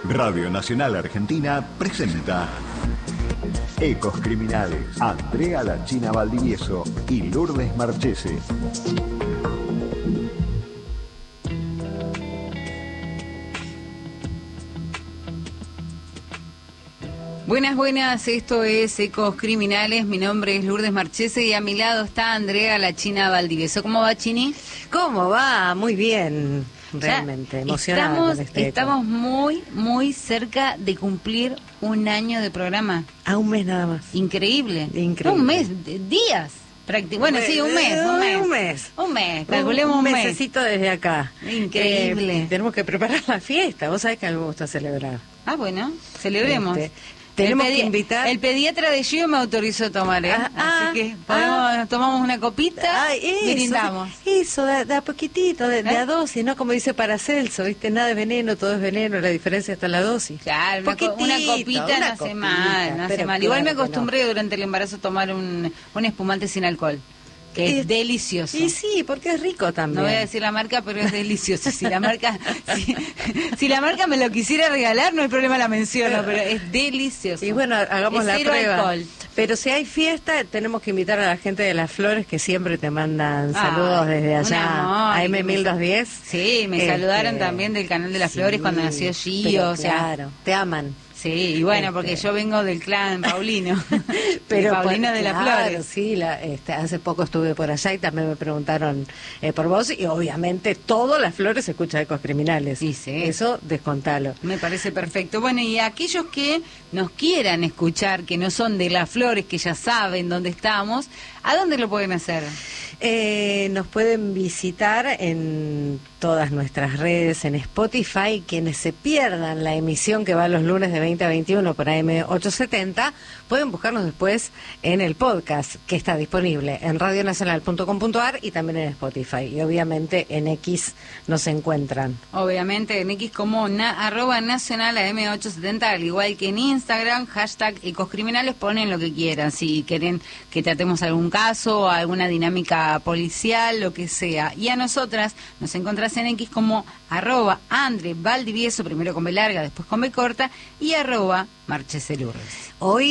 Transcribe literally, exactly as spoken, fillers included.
Radio Nacional Argentina presenta Ecos Criminales, Andrea La China Valdivieso y Lourdes Marchese. Buenas, buenas, esto es Ecos Criminales, mi nombre es Lourdes Marchese y a mi lado está Andrea La China Valdivieso. ¿Cómo va, Chini? ¿Cómo va? Muy bien, realmente, ya emocionada estamos, con este estamos eco. muy, muy cerca de cumplir un año de programa. A un mes nada más. Increíble. Increíble. No, un mes, de- días. Prácti- bueno, sí, un mes, un mes. Un mes. Un mes, calculemos un, un mes. mesecito desde acá. Increíble. Eh, tenemos que preparar la fiesta. Vos sabés que a mí me gusta celebrar. Ah, bueno, celebremos. Este, tenemos El que pedi- invitar. El pediatra de Gio me autorizó tomar, ¿eh? Ah, ah, Así que podemos, ah. tomamos una copita Ay, eso, y brindamos. Eso, de, de a poquitito, de, de ¿Eh? a dosis, ¿no? Como dice Paracelso, ¿viste? Nada de veneno, todo es veneno, la diferencia está en la dosis. Claro, una, co- una Poquitito, copita una no hace copita, mal, no hace pero mal. Igual me claro que acostumbré durante el embarazo a tomar un, un espumante sin alcohol, que es, Es- delicioso. Y sí, porque es rico también. No voy a decir la marca, pero es delicioso. Si la marca si, si la marca me lo quisiera regalar, no hay problema, la menciono, pero es delicioso. Y bueno, hagamos Es la cero prueba. alcohol. Pero si hay fiesta, tenemos que invitar a la gente de Las Flores, que siempre te mandan Ay, saludos desde un allá, amor. a M mil doscientos diez. Sí, me Este, saludaron también del canal de las sí, Flores cuando nació Gio, pero o sea, claro, te aman. sí, y bueno, Este. porque yo vengo del clan Paulino, Pero de Paulino pues, de las claro, Flores. sí, la, este, hace poco estuve por allá y también me preguntaron eh, por vos, y obviamente todas Las Flores se escucha Ecos Criminales. Sí, sí. Eso, descontalo. Me parece perfecto. Bueno, y aquellos que nos quieran escuchar, que no son de Las Flores, que ya saben dónde estamos, ¿a dónde lo pueden hacer? Eh, nos pueden visitar en todas nuestras redes, en Spotify. Quienes se pierdan la emisión que va los lunes de veinte a veintiuno por A M ochocientos setenta, pueden buscarnos después en el podcast que está disponible en radio nacional punto com punto a r y también en Spotify. Y obviamente en X nos encuentran. Obviamente en X como na, arroba nacional A M ochocientos setenta, al igual que en Instagram, hashtag ecoscriminales, ponen lo que quieran. Si quieren que tratemos algún caso, alguna dinámica policial, lo que sea. Y a nosotras nos encontrás en X como arroba Andre Valdivieso, primero con B larga, después con B corta, y arroba Marchese Lourdes. Hoy